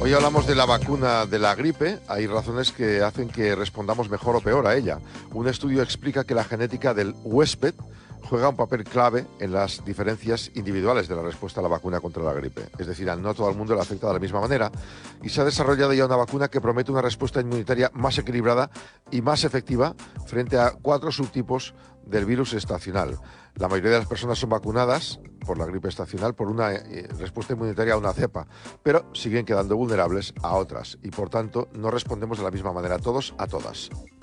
Hoy hablamos de la vacuna de la gripe. Hay razones que hacen que respondamos mejor o peor a ella. Un estudio explica que la genética del huésped juega un papel clave en las diferencias individuales de la respuesta a la vacuna contra la gripe. Es decir, a no todo el mundo le afecta de la misma manera y se ha desarrollado ya una vacuna que promete una respuesta inmunitaria más equilibrada y más efectiva frente a 4 subtipos del virus estacional. La mayoría de las personas son vacunadas por la gripe estacional por una respuesta inmunitaria a una cepa, pero siguen quedando vulnerables a otras y por tanto no respondemos de la misma manera todos a todas.